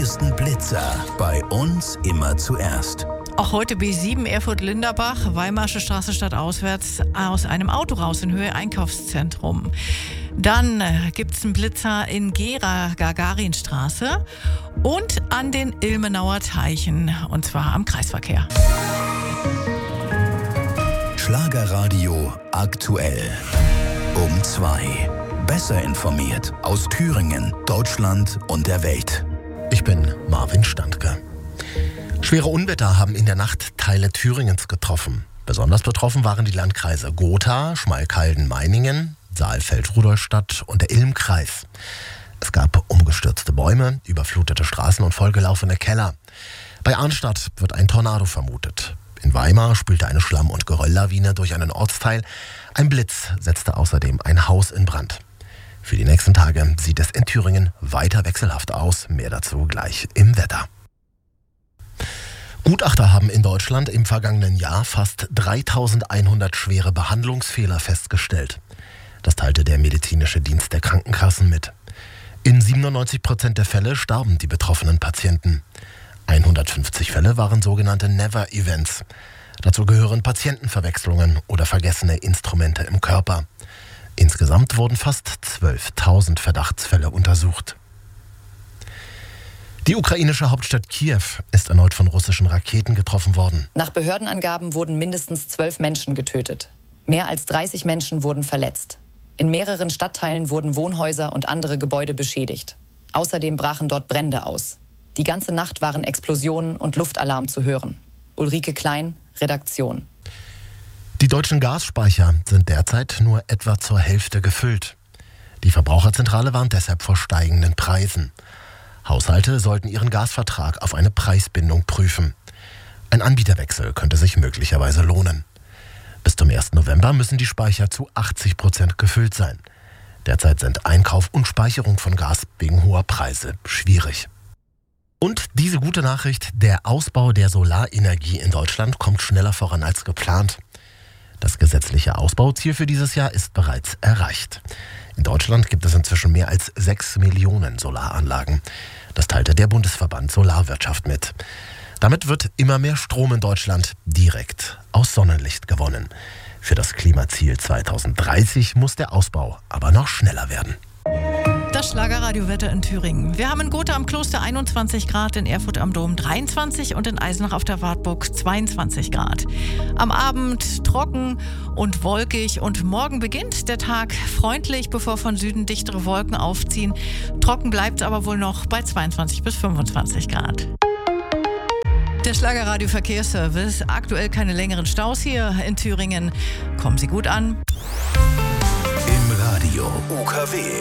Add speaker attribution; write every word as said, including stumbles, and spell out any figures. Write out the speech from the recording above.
Speaker 1: neuesten Blitzer bei uns immer zuerst.
Speaker 2: Auch heute B sieben Erfurt-Linderbach, Weimarsche Straße stadtauswärts aus einem Auto raus in Höhe Einkaufszentrum. Dann äh, gibt es einen Blitzer in Gera, Gagarinstraße und an den Ilmenauer Teichen, und zwar am Kreisverkehr.
Speaker 1: Schlagerradio aktuell um zwei. Besser informiert aus Thüringen, Deutschland und der Welt.
Speaker 3: Ich bin Marvin Standke. Schwere Unwetter haben in der Nacht Teile Thüringens getroffen. Besonders betroffen waren die Landkreise Gotha, Schmalkalden-Meiningen, Saalfeld-Rudolstadt und der Ilm-Kreis. Es gab umgestürzte Bäume, überflutete Straßen und vollgelaufene Keller. Bei Arnstadt wird ein Tornado vermutet. In Weimar spülte eine Schlamm- und Gerölllawine durch einen Ortsteil. Ein Blitz setzte außerdem ein Haus in Brand. Für die nächsten Tage sieht es in Thüringen weiter wechselhaft aus. Mehr dazu gleich im Wetter. Gutachter haben in Deutschland im vergangenen Jahr fast dreitausendeinhundert schwere Behandlungsfehler festgestellt. Das teilte der medizinische Dienst der Krankenkassen mit. In siebenundneunzig Prozent der Fälle starben die betroffenen Patienten. hundertfünfzig Fälle waren sogenannte Never-Events. Dazu gehören Patientenverwechslungen oder vergessene Instrumente im Körper. Insgesamt wurden fast zwölftausend Verdachtsfälle untersucht. Die ukrainische Hauptstadt Kiew ist erneut von russischen Raketen getroffen worden.
Speaker 4: Nach Behördenangaben wurden mindestens zwölf Menschen getötet. Mehr als dreißig Menschen wurden verletzt. In mehreren Stadtteilen wurden Wohnhäuser und andere Gebäude beschädigt. Außerdem brachen dort Brände aus. Die ganze Nacht waren Explosionen und Luftalarm zu hören. Ulrike Klein, Redaktion.
Speaker 3: Die deutschen Gasspeicher sind derzeit nur etwa zur Hälfte gefüllt. Die Verbraucherzentrale warnt deshalb vor steigenden Preisen. Haushalte sollten ihren Gasvertrag auf eine Preisbindung prüfen. Ein Anbieterwechsel könnte sich möglicherweise lohnen. Bis zum ersten November müssen die Speicher zu achtzig Prozent gefüllt sein. Derzeit sind Einkauf und Speicherung von Gas wegen hoher Preise schwierig. Und diese gute Nachricht, der Ausbau der Solarenergie in Deutschland kommt schneller voran als geplant. Das gesetzliche Ausbauziel für dieses Jahr ist bereits erreicht. In Deutschland gibt es inzwischen mehr als sechs Millionen Solaranlagen. Das teilte der Bundesverband Solarwirtschaft mit. Damit wird immer mehr Strom in Deutschland direkt aus Sonnenlicht gewonnen. Für das Klimaziel zweitausenddreißig muss der Ausbau aber noch schneller werden.
Speaker 2: Das Schlagerradiowetter in Thüringen. Wir haben in Gotha am Kloster einundzwanzig Grad, in Erfurt am Dom dreiundzwanzig und in Eisenach auf der Wartburg zweiundzwanzig Grad. Am Abend trocken und wolkig und morgen beginnt der Tag freundlich, bevor von Süden dichtere Wolken aufziehen. Trocken bleibt es aber wohl noch bei zweiundzwanzig bis fünfundzwanzig Grad. Der Schlagerradio Verkehrsservice. Aktuell keine längeren Staus hier in Thüringen. Kommen Sie gut an.
Speaker 1: Im Radio U K W.